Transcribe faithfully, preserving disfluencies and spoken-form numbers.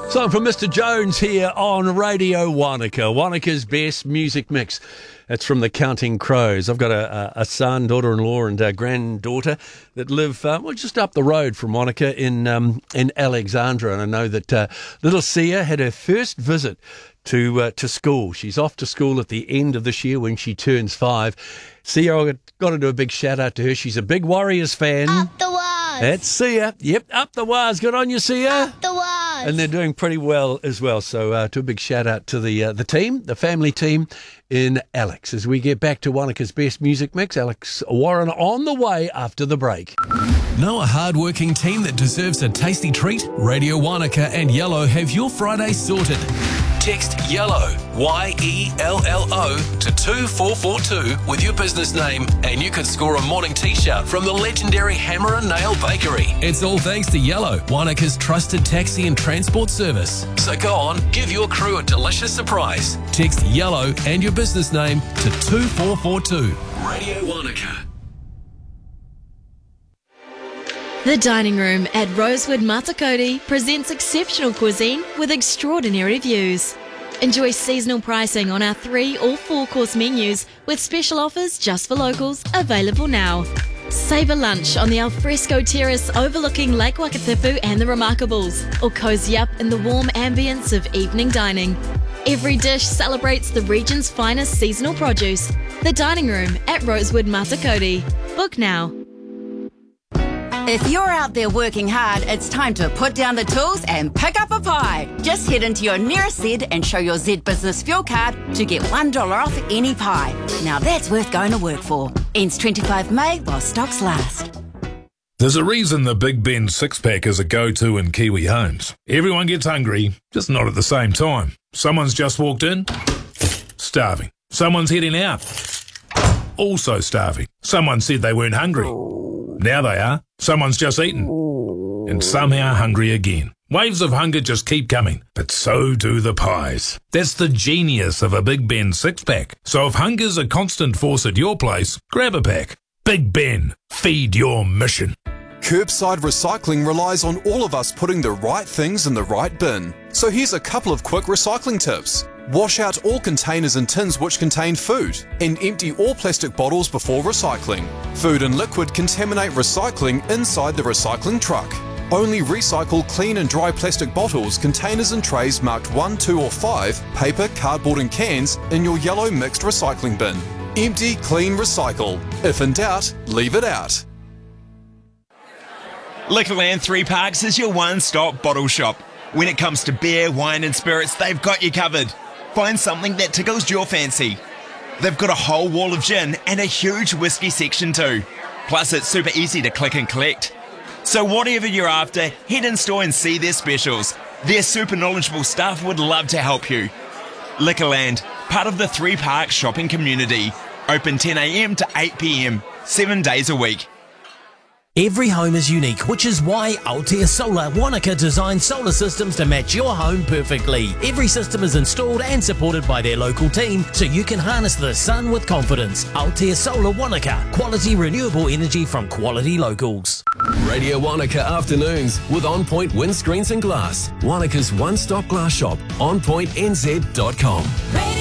Song from Mister Jones here on Radio Wanaka, Wanaka's best music mix. It's from the Counting Crows. I've got a, a, a son, daughter-in-law and a granddaughter that live uh, well, just up the road from Wanaka in um, in Alexandra. And I know that uh, little Sia had her first visit to uh, to school. She's off to school at the end of this year when she turns five. Sia, I've got to do a big shout-out to her. She's a big Warriors fan. Up the Waz. That's Sia. Yep, up the Waz. Good on you, Sia. Up the Waz. And they're doing pretty well as well. So uh, to a big shout out to the uh, the team, the family team in Alex. As we get back to Wanaka's best music mix, Alex Warren on the way after the break. Know a hard-working team that deserves a tasty treat? Radio Wanaka and Yellow have your Friday sorted. Text YELLOW, Y E L L O, to two four four two with your business name and you could score a morning t-shirt from the legendary Hammer and Nail Bakery. It's all thanks to Yellow, Wanaka's trusted taxi and transport service. So go on, give your crew a delicious surprise. Text YELLOW and your business name to two four four two. Radio Wanaka. The Dining Room at Rosewood Matakoti presents exceptional cuisine with extraordinary views. Enjoy seasonal pricing on our three or four course menus with special offers just for locals available now. Savour lunch on the alfresco terrace overlooking Lake Wakatipu and the Remarkables, or cozy up in the warm ambience of evening dining. Every dish celebrates the region's finest seasonal produce. The Dining Room at Rosewood Matakoti. Book now. If you're out there working hard, it's time to put down the tools and pick up a pie. Just head into your nearest Zed and show your Zed Business Fuel Card to get one dollar off any pie. Now that's worth going to work for. Ends twenty-fifth of May while stocks last. There's a reason the Big Ben six-pack is a go-to in Kiwi homes. Everyone gets hungry, just not at the same time. Someone's just walked in, starving. Someone's heading out, also starving. Someone said they weren't hungry. Now they are. Someone's just eaten. And somehow hungry again. Waves of hunger just keep coming, but so do the pies. That's the genius of a Big Ben six-pack. So if hunger's a constant force at your place, grab a pack. Big Ben, feed your mission. Curbside recycling relies on all of us putting the right things in the right bin. So here's a couple of quick recycling tips. Wash out all containers and tins which contain food, and empty all plastic bottles before recycling. Food and liquid contaminate recycling inside the recycling truck. Only recycle clean and dry plastic bottles, containers and trays marked one, two or five, paper, cardboard and cans in your yellow mixed recycling bin. Empty, clean, recycle. If in doubt, leave it out. Liquorland Three Parks is your one-stop bottle shop. When it comes to beer, wine and spirits, they've got you covered. Find something that tickles your fancy. They've got a whole wall of gin and a huge whiskey section too. Plus it's super easy to click and collect. So whatever you're after, head in store and see their specials. Their super knowledgeable staff would love to help you. Liquorland, part of the Three Parks shopping community. Open ten a m to eight p m, seven days a week. Every home is unique, which is why Altea Solar Wanaka designs solar systems to match your home perfectly. Every system is installed and supported by their local team, so you can harness the sun with confidence. Altea Solar Wanaka, quality renewable energy from quality locals. Radio Wanaka Afternoons with On Point Windscreens and Glass. Wanaka's one-stop glass shop, on point n z dot com.